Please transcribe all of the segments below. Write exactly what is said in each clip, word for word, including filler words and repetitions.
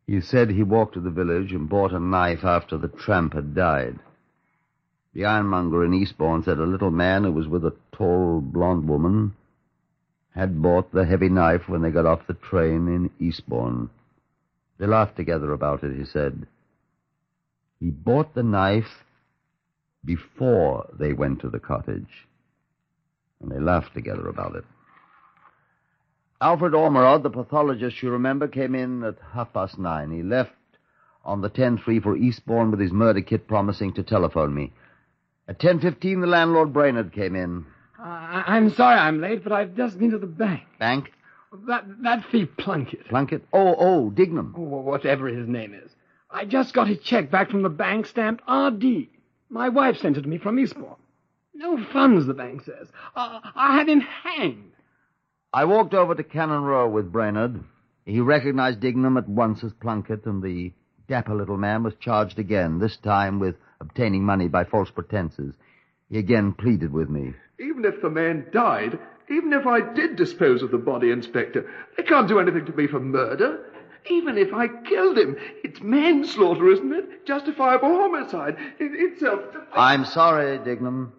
He said he walked to the village and bought a knife after the tramp had died. The ironmonger in Eastbourne said a little man who was with a tall, blonde woman had bought the heavy knife when they got off the train in Eastbourne. They laughed together about it, he said. He bought the knife before they went to the cottage, and they laughed together about it. Alfred Ormerod, the pathologist, you remember, came in at half past nine. He left on the ten three for Eastbourne with his murder kit, promising to telephone me. At ten fifteen, the landlord Brainerd came in. Uh, I'm sorry I'm late, but I've just been to the bank. Bank? That that fee Plunkett. Plunkett? Oh, oh, Dignam. Oh, whatever his name is. I just got his check back from the bank stamped R D. My wife sent it to me from Eastbourne. No funds, the bank says. Uh, I had him hanged. I walked over to Cannon Row with Brainerd. He recognized Dignam at once as Plunkett, and the dapper little man was charged again, this time with obtaining money by false pretenses. He again pleaded with me. Even if the man died, even if I did dispose of the body, Inspector, they can't do anything to me for murder. Even if I killed him, it's manslaughter, isn't it? Justifiable homicide. It, it's self-defense. I'm sorry, Dignam.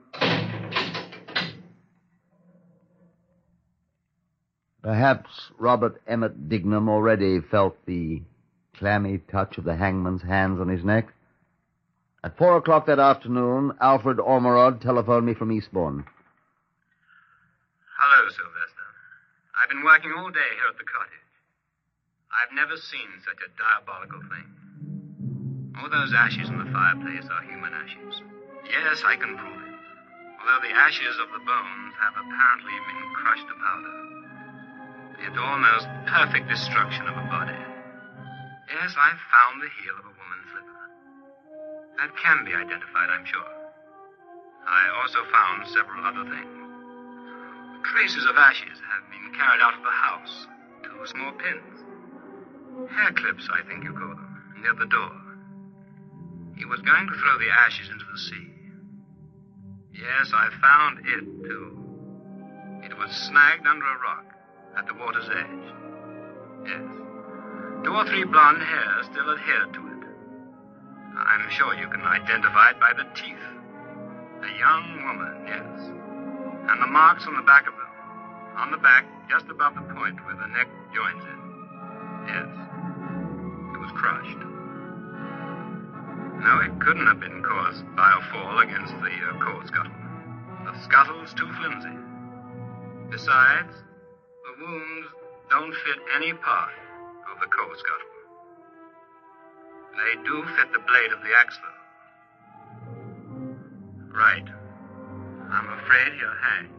Perhaps Robert Emmett Dignam already felt the clammy touch of the hangman's hands on his neck. At four o'clock that afternoon, Alfred Ormerod telephoned me from Eastbourne. Hello, Sylvester. I've been working all day here at the cottage. I've never seen such a diabolical thing. All those ashes in the fireplace are human ashes. Yes, I can prove it. Although the ashes of the bones have apparently been crushed to powder. It's almost perfect destruction of a body. Yes, I found the heel of a woman's slipper. That can be identified, I'm sure. I also found several other things. Traces of ashes have been carried out of the house. Two small pins. Hair clips, I think you call them, near the door. He was going to throw the ashes into the sea. Yes, I found it, too. It was snagged under a rock at the water's edge. Yes. Two or three blonde hairs still adhered to it. I'm sure you can identify it by the teeth. A young woman, yes. And the marks on the back of them. On the back, just above the point where the neck joins it. Yes. It was crushed. No, it couldn't have been caused by a fall against the uh, coal scuttle. The scuttle's too flimsy. Besides, the wounds don't fit any part of the coal scuttle. They do fit the blade of the axe, though. Right. I'm afraid you're hanged.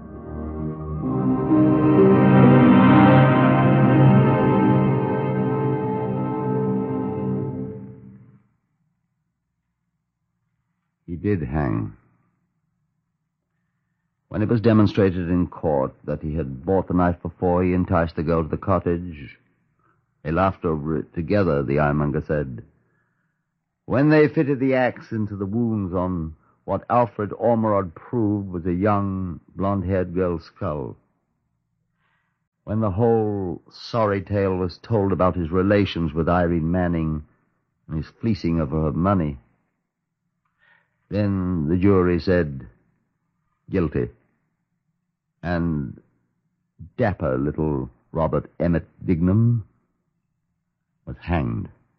He did hang. When it was demonstrated in court that he had bought the knife before he enticed the girl to the cottage, they laughed over it together, the ironmonger said. When they fitted the axe into the wounds on what Alfred Ormerod proved was a young, blonde-haired girl's skull. When the whole sorry tale was told about his relations with Irene Manning and his fleecing of her money, then the jury said, guilty. And dapper little Robert Emmett Dignam was hanged.